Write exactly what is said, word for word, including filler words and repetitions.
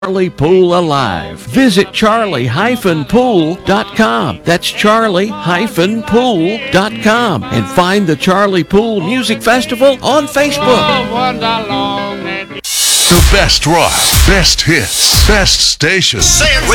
Charlie Pool Alive. Visit charlie dash pool dot com. That's charlie dash pool dot com. And find the Charlie Pool Music Festival on Facebook. The best rock, best hits, best station.